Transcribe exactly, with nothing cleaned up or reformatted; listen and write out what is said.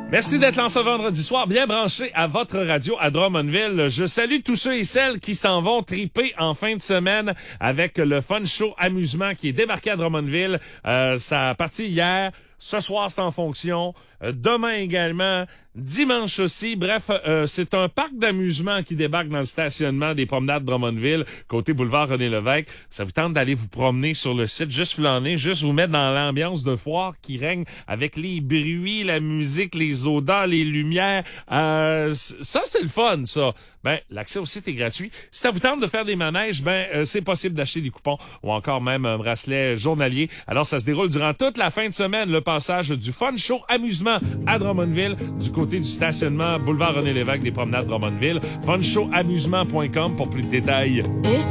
Merci d'être là ce vendredi soir, bien branché à votre radio à Drummondville. Je salue tous ceux et celles qui s'en vont triper en fin de semaine avec le Fun Show Amusement qui est débarqué à Drummondville. Euh, ça a parti hier. Ce soir, c'est en fonction. Euh, demain également. Dimanche aussi. Bref, euh, c'est un parc d'amusement qui débarque dans le stationnement des promenades Drummondville, côté boulevard René-Lévesque. Ça vous tente d'aller vous promener sur le site, juste flâner, juste vous mettre dans l'ambiance de foire qui règne avec les bruits, la musique, les odeurs, les lumières. Euh, ça, c'est le fun, ça. Ben, l'accès au site est gratuit. Si ça vous tente de faire des manèges, ben, euh, c'est possible d'acheter des coupons ou encore même un bracelet journalier. Alors, ça se déroule durant toute la fin de semaine, le passage du Fun Show Amusement à Drummondville, du côté du stationnement boulevard René-Lévesque des promenades Drummondville. fun show amusement point com pour plus de détails.